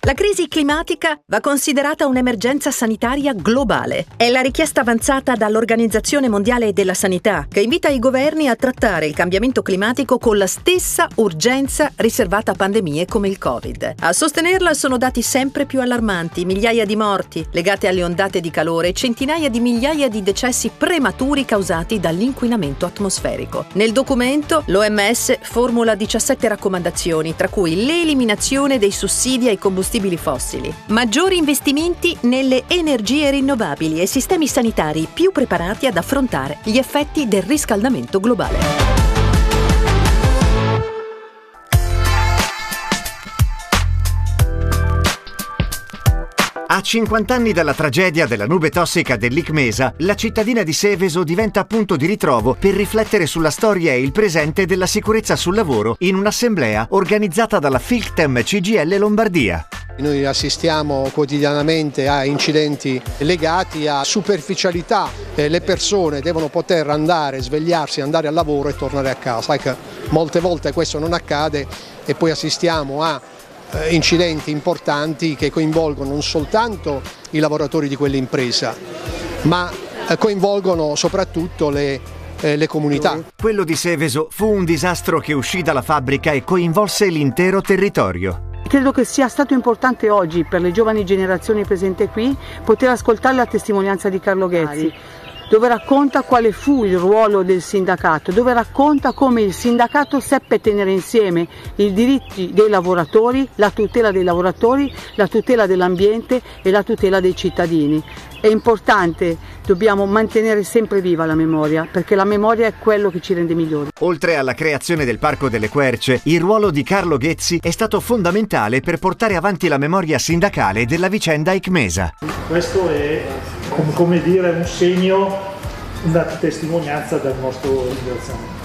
La crisi climatica va considerata un'emergenza sanitaria globale. È la richiesta avanzata dall'Organizzazione Mondiale della Sanità, che invita i governi a trattare il cambiamento climatico con la stessa urgenza riservata a pandemie come il Covid. A sostenerla sono dati sempre più allarmanti: migliaia di morti legate alle ondate di calore e centinaia di migliaia di decessi prematuri causati dall'inquinamento atmosferico. Nel documento l'OMS formula 17 raccomandazioni, tra cui l'eliminazione dei sussidi ai combustibili fossili, maggiori investimenti nelle energie rinnovabili e sistemi sanitari più preparati ad affrontare gli effetti del riscaldamento globale. A 50 anni dalla tragedia della nube tossica dell'Icmesa, la cittadina di Seveso diventa punto di ritrovo per riflettere sulla storia e il presente della sicurezza sul lavoro in un'assemblea organizzata dalla Filctem CGIL Lombardia. Noi assistiamo quotidianamente a incidenti legati a superficialità. Le persone devono poter andare, svegliarsi, andare al lavoro e tornare a casa. Ecco, molte volte questo non accade e poi assistiamo a incidenti importanti che coinvolgono non soltanto i lavoratori di quell'impresa, ma coinvolgono soprattutto le comunità. Quello di Seveso fu un disastro che uscì dalla fabbrica e coinvolse l'intero territorio. Credo che sia stato importante oggi per le giovani generazioni presenti qui poter ascoltare la testimonianza di Carlo Ghezzi, dove racconta quale fu il ruolo del sindacato, dove racconta come il sindacato seppe tenere insieme i diritti dei lavoratori, la tutela dei lavoratori, la tutela dell'ambiente e la tutela dei cittadini. È importante, dobbiamo mantenere sempre viva la memoria, perché la memoria è quello che ci rende migliori. Oltre alla creazione del Parco delle Querce, il ruolo di Carlo Ghezzi è stato fondamentale per portare avanti la memoria sindacale della vicenda Icmesa. Questo è, come dire, un segno, una testimonianza del nostro ringraziamento.